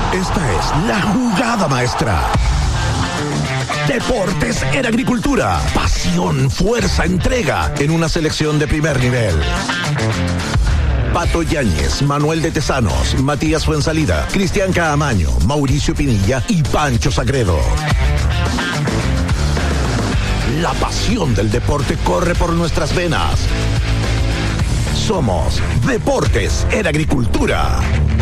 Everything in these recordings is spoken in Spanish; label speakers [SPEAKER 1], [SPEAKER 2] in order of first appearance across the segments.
[SPEAKER 1] Esta es la jugada maestra. Deportes en agricultura. Pasión, fuerza, entrega en una selección de primer nivel. Pato Yáñez, Manuel de Tesanos, Matías Fuensalida, Cristian Caamaño, Mauricio Pinilla y Pancho Sagredo. La pasión del deporte corre por nuestras venas. Somos Deportes en Agricultura.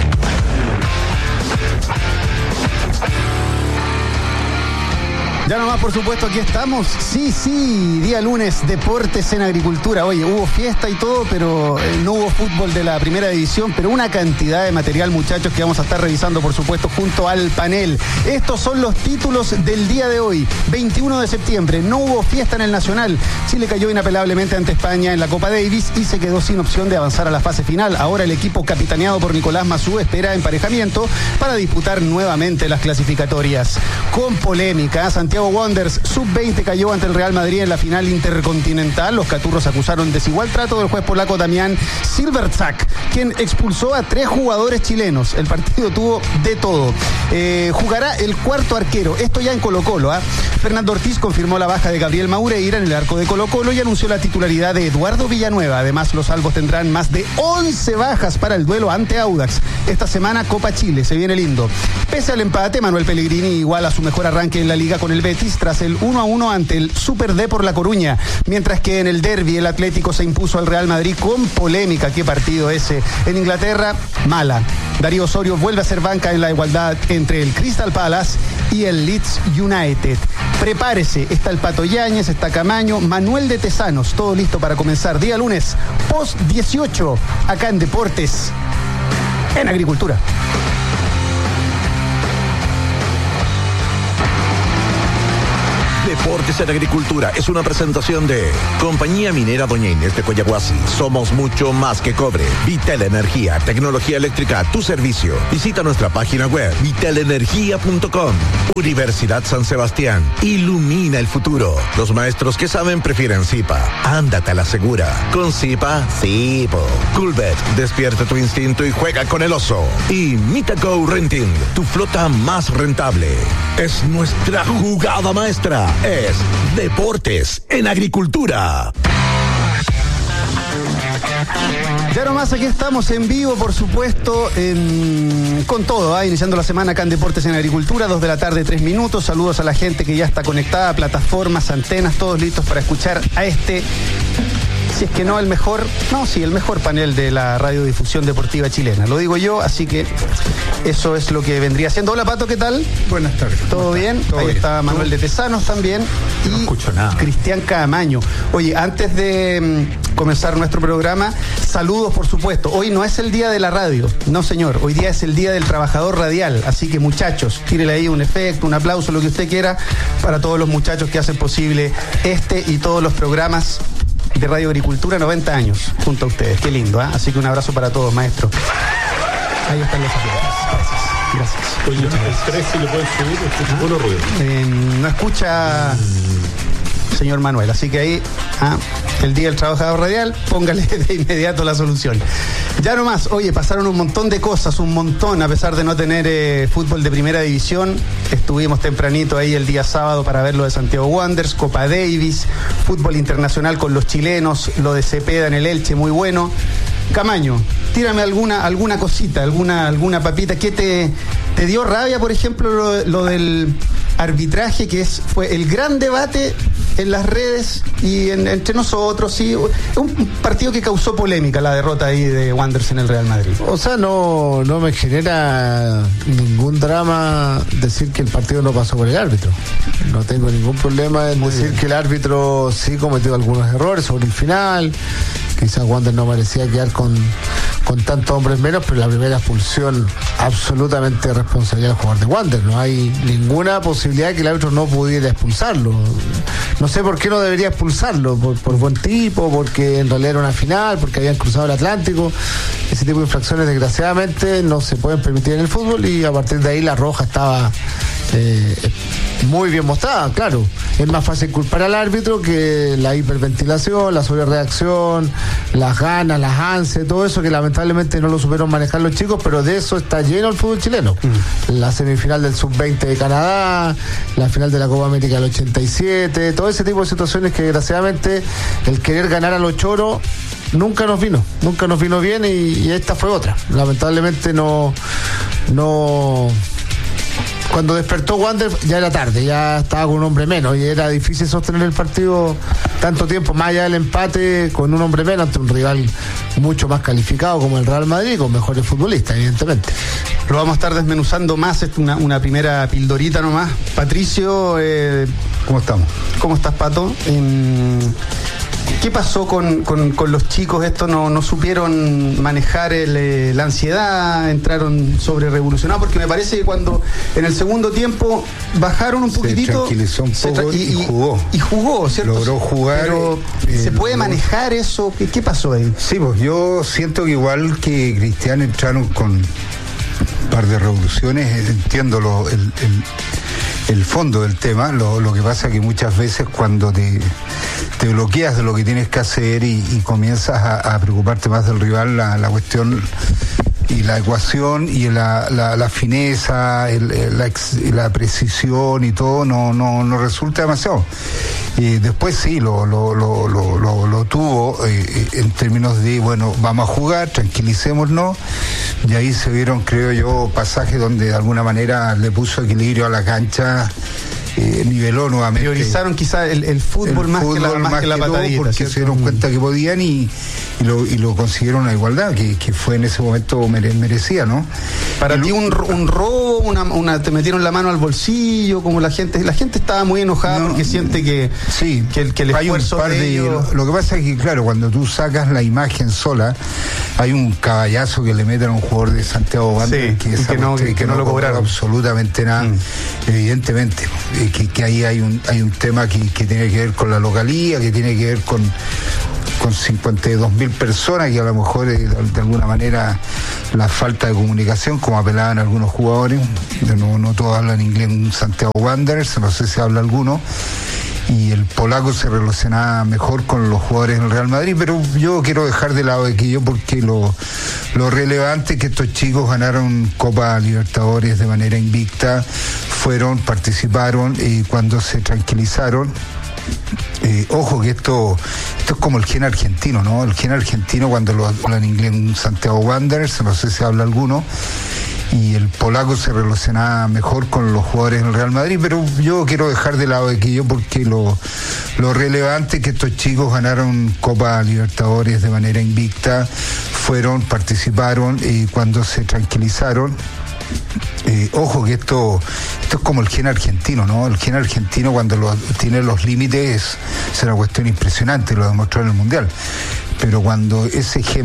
[SPEAKER 2] Ya nomás, por supuesto, aquí estamos. Sí, día lunes, Deportes en Agricultura. Oye, hubo fiesta y todo, pero no hubo fútbol de la primera división, pero una cantidad de material, muchachos, que vamos a estar revisando, por supuesto, junto al panel. Estos son los títulos del día de hoy, 21 de septiembre. No hubo fiesta en el Nacional. Chile cayó inapelablemente ante España en la Copa Davis y se quedó sin opción de avanzar a la fase final. Ahora el equipo capitaneado por Nicolás Massú espera emparejamiento para disputar nuevamente las clasificatorias. Con polémica, Santiago Wanderers sub-20 cayó ante el Real Madrid en la final intercontinental. Los caturros acusaron desigual trato del juez polaco Damián Silverczak, quien expulsó a 3 jugadores chilenos. El partido tuvo de todo. Jugará el cuarto arquero, esto ya en Colo-Colo. Fernando Ortiz confirmó la baja de Gabriel Maureira en el arco de Colo-Colo y anunció la titularidad de Eduardo Villanueva. Además, los albos tendrán más de 11 bajas para el duelo ante Audax. Esta semana Copa Chile, se viene lindo. Pese al empate, Manuel Pellegrini iguala su mejor arranque en la liga con el Betis tras el 1-1 ante el Super D por La Coruña, mientras que en el derbi el Atlético se impuso al Real Madrid con polémica. ¿Qué partido ese? En Inglaterra, mala. Darío Osorio vuelve a ser banca en la igualdad entre el Crystal Palace y el Leeds United. Prepárese, está el Pato Yáñez, está Camaño, Manuel de Tesanos, todo listo para comenzar día lunes, post 18, acá en Deportes en Agricultura.
[SPEAKER 1] Deportes en Agricultura es una presentación de Compañía Minera Doña Inés de Coyahuasi. Somos mucho más que cobre. Vitel Energía, tecnología eléctrica a tu servicio. Visita nuestra página web vitelenergia.com. Universidad San Sebastián. Ilumina el futuro. Los maestros que saben prefieren Zipa. Ándate a la segura. Con Zipa, sí, po. Coolbet, despierta tu instinto y juega con el oso. Y Mitago Renting, tu flota más rentable. Es nuestra jugada maestra. Es Deportes en Agricultura.
[SPEAKER 2] Ya nomás, aquí estamos en vivo, por supuesto, con todo, iniciando la semana acá en Deportes en Agricultura, 2 de la tarde, 3 minutos. Saludos a la gente que ya está conectada, plataformas, antenas, todos listos para escuchar a este, si es que no el mejor, no, sí, el mejor panel de la radiodifusión deportiva chilena. Lo digo yo, así que eso es lo que vendría siendo. Hola, Pato, ¿qué tal?
[SPEAKER 3] Buenas tardes.
[SPEAKER 2] ¿Todo bien?
[SPEAKER 3] Todo
[SPEAKER 2] Ahí
[SPEAKER 3] bien.
[SPEAKER 2] está Manuel de Tesanos también.
[SPEAKER 3] No escucho nada.
[SPEAKER 2] Cristian Caamaño. Oye, antes de comenzar nuestro programa, saludos, por supuesto. Hoy no es el día de la radio, no, señor. Hoy día es el día del trabajador radial. Así que, muchachos, tírele ahí un efecto, un aplauso, lo que usted quiera, para todos los muchachos que hacen posible este y todos los programas de Radio Agricultura, 90 años, junto a ustedes. Qué lindo, ¿eh? Así que un abrazo para todos, maestro. Ahí están los aplausos. Gracias.
[SPEAKER 3] Oye, el 3 si le pueden subir, escucha puro ruido.
[SPEAKER 2] No escucha señor Manuel, así que ahí, el día del trabajador radial, póngale de inmediato la solución. Ya nomás, oye, pasaron un montón de cosas, a pesar de no tener fútbol de primera división. Estuvimos tempranito ahí el día sábado para ver lo de Santiago Wanderers, Copa Davis, fútbol internacional con los chilenos, lo de Cepeda en el Elche, muy bueno. Camaño, tírame alguna cosita, alguna papita. ¿Qué te dio rabia, por ejemplo, lo del arbitraje, que fue el gran debate en las redes y entre nosotros? Sí, un partido que causó polémica, la derrota ahí de Wanderers en el Real Madrid.
[SPEAKER 4] O sea, no me genera ningún drama decir que el partido no pasó por el árbitro. No tengo ningún problema en decir que el árbitro sí cometió algunos errores sobre el final. Quizás Wander no merecía quedar con tantos hombres menos, pero la primera expulsión absolutamente responsabilidad del jugador de Wander. No hay ninguna posibilidad que el árbitro no pudiera expulsarlo. No sé por qué no debería expulsarlo, por buen tipo, porque en realidad era una final, porque habían cruzado el Atlántico. Ese tipo de infracciones, desgraciadamente, no se pueden permitir en el fútbol, y a partir de ahí la roja estaba muy bien mostrada, claro. Es más fácil culpar al árbitro que la hiperventilación, la sobrereacción, las ganas, las ansias, todo eso que lamentablemente no lo supieron manejar los chicos, pero de eso está lleno el fútbol chileno. La semifinal del Sub-20 de Canadá, la final de la Copa América del 87, todo ese tipo de situaciones que desgraciadamente el querer ganar a los choros nunca nos vino bien y esta fue otra. Lamentablemente no cuando despertó Wander ya era tarde, ya estaba con un hombre menos y era difícil sostener el partido tanto tiempo, más allá del empate con un hombre menos ante un rival mucho más calificado como el Real Madrid, con mejores futbolistas, evidentemente.
[SPEAKER 2] Lo vamos a estar desmenuzando más, una primera pildorita nomás. Patricio,
[SPEAKER 3] ¿Cómo estamos?
[SPEAKER 2] ¿Cómo estás, Pato? ¿Qué pasó con los chicos? Esto no supieron manejar la ansiedad, entraron sobre revolucionados, porque me parece que cuando en el segundo tiempo bajaron un poquitito,
[SPEAKER 5] se tranquilizó un poco y jugó,
[SPEAKER 2] ¿cierto?
[SPEAKER 5] Logró jugar.
[SPEAKER 2] Pero ¿se puede manejar eso? ¿Qué pasó ahí?
[SPEAKER 5] Sí, pues yo siento que igual que Cristian entraron con un par de revoluciones, entiendo el fondo del tema. Lo que pasa es que muchas veces cuando te bloqueas de lo que tienes que hacer y comienzas a preocuparte más del rival, la cuestión y la ecuación y la fineza, la precisión y todo no resulta demasiado. Después sí lo tuvo en términos de, bueno, vamos a jugar, tranquilicémonos, y ahí se vieron, creo yo, pasajes donde de alguna manera le puso equilibrio a la cancha, niveló nuevamente.
[SPEAKER 2] Priorizaron quizás el fútbol más que la patadita,
[SPEAKER 5] porque ¿cierto? Se dieron cuenta que podían y lo consiguieron a igualdad, que fue en ese momento merecía, ¿no?
[SPEAKER 2] Para ti un robo, te metieron la mano al bolsillo, como la gente estaba muy enojada porque siente que el esfuerzo de ellos...
[SPEAKER 5] Lo que pasa es que, claro, cuando tú sacas la imagen sola, hay un caballazo que le meten a un jugador de Santiago Wander que no lo cobraron absolutamente nada, evidentemente. Que ahí hay un tema que tiene que ver con la localía, que tiene que ver con 52.000 personas, que a lo mejor de alguna manera la falta de comunicación, como apelaban algunos jugadores, no todos hablan inglés en Santiago Wanderers, no sé si habla alguno, y el polaco se relacionaba mejor con los jugadores del Real Madrid, pero yo quiero dejar de lado aquello porque lo relevante es que estos chicos ganaron Copa Libertadores de manera invicta, participaron y cuando se tranquilizaron, ojo que esto es como el gen argentino, ¿no? El gen argentino cuando lo hablan en inglés en Santiago Wanderers, no sé si habla alguno, y el polaco se relacionaba mejor con los jugadores del Real Madrid, pero yo quiero dejar de lado aquello porque lo relevante es que estos chicos ganaron Copa Libertadores de manera invicta, participaron y cuando se tranquilizaron, ojo que esto es como el gen argentino, ¿no? El gen argentino cuando tiene los límites es una cuestión impresionante, lo demostró en el Mundial, pero cuando ese gen